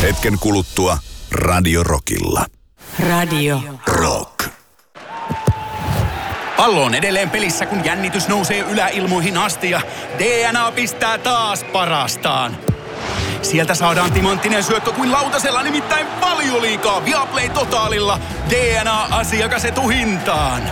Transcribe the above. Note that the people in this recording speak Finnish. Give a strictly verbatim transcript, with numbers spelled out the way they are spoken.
Hetken kuluttua Radio Rockilla. Radio Rock. Pallo on edelleen pelissä, kun jännitys nousee yläilmoihin asti ja D N A pistää taas parastaan. Sieltä saadaan timanttinen syöttö kuin lautasella, nimittäin Valioliigaa Viaplay Totaalilla. D N A-asiakas etuhintaan.